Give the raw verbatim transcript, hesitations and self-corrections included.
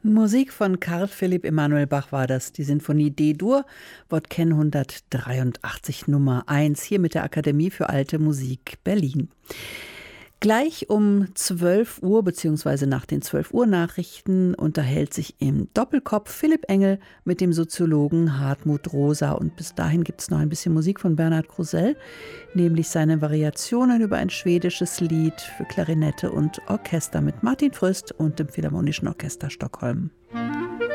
Musik von Carl Philipp Emanuel Bach war das, die Sinfonie D-Dur, Wodken hundertdreiundachtzig Nummer eins, hier mit der Akademie für Alte Musik Berlin. Gleich um zwölf Uhr bzw. nach den zwölf Uhr Nachrichten unterhält sich im Doppelkopf Philipp Engel mit dem Soziologen Hartmut Rosa. Und bis dahin gibt es noch ein bisschen Musik von Bernhard Krusell, nämlich seine Variationen über ein schwedisches Lied für Klarinette und Orchester mit Martin Fröst und dem Philharmonischen Orchester Stockholm.